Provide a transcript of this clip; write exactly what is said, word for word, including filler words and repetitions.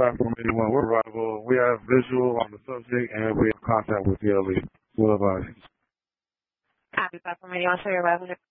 Platform eighty-one. We're rival. We have visual on the subject, and we have contact with the elite. What advice? Copy Platform eighty-one. Show your arrival.